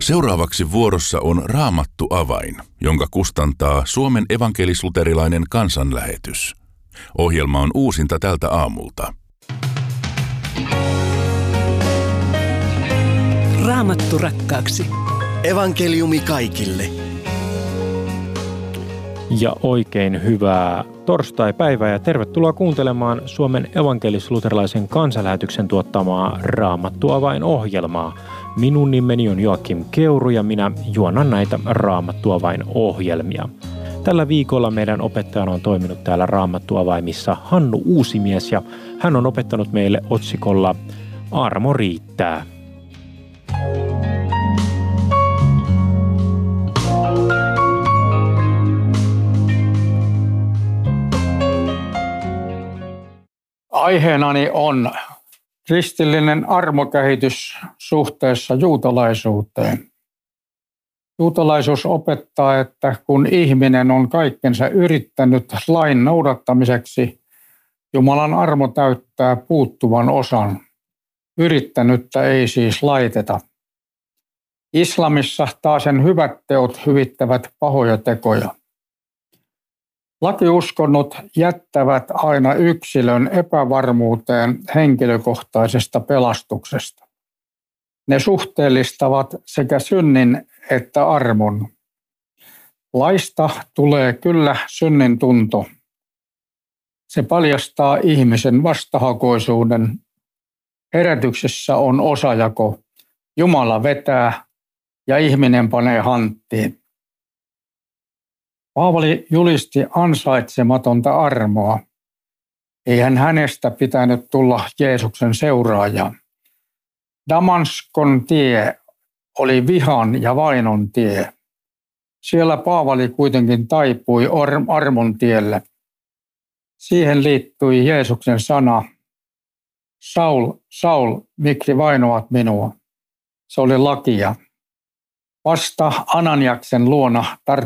Seuraavaksi vuorossa on Raamattu avain, jonka kustantaa Suomen evankelis-luterilainen kansanlähetys. Ohjelma on uusinta tältä aamulta. Raamattu rakkaaksi. Evankeliumi kaikille. Ja oikein hyvää torstaipäivää ja tervetuloa kuuntelemaan Suomen evankelis-luterilaisen kansanlähetyksen tuottamaa Raamattu avain-ohjelmaa. Minun nimeni on Joakim Keuru ja minä juonan näitä Raamattu avain-ohjelmia. Tällä viikolla meidän opettajana on toiminut täällä Raamattu avaimissa Hannu Uusimies ja hän on opettanut meille otsikolla Armo riittää. Aiheenani on kristillinen armokehitys suhteessa juutalaisuuteen. Juutalaisuus opettaa, että kun ihminen on kaikkensa yrittänyt lain noudattamiseksi, Jumalan armo täyttää puuttuvan osan. Yrittänyttä ei siis laiteta. Islamissa taasen hyvät teot hyvittävät pahoja tekoja. Lakiuskonnot jättävät aina yksilön epävarmuuteen henkilökohtaisesta pelastuksesta. Ne suhteellistavat sekä synnin että armon. Laista tulee kyllä synnin tunto. Se paljastaa ihmisen vastahakoisuuden. Herätyksessä on osajako. Jumala vetää ja ihminen panee hanttiin. Paavali julisti ansaitsematonta armoa. Eihän hänestä pitänyt tulla Jeesuksen seuraaja. Damaskon tie oli vihan ja vainon tie. Siellä Paavali kuitenkin taipui armon tielle. Siihen liittyi Jeesuksen sana, Saul, Saul, miksi vainoat minua? Se oli lakia. Vasta Ananiaksen luona